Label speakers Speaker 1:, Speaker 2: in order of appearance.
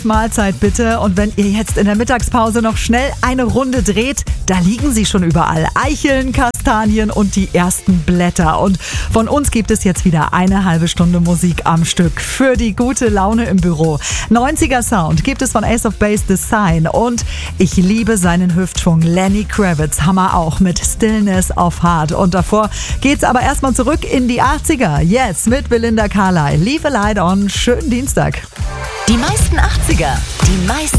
Speaker 1: Mahlzeit bitte. Und wenn ihr jetzt in der Mittagspause noch schnell eine Runde dreht, da liegen sie schon überall. Eicheln, Kastanien und die ersten Blätter. Und von uns gibt es jetzt wieder eine halbe Stunde Musik am Stück für die gute Laune im Büro. 90er Sound gibt es von Ace of Base, The Sign. Und ich liebe seinen Hüftschwung. Lenny Kravitz, Hammer auch mit Stillness of Heart. Und davor geht's aber erstmal zurück in die 80er. Yes, mit Belinda Carlisle. Leave a Light On. Schönen Dienstag.
Speaker 2: Die meisten 80er, die meisten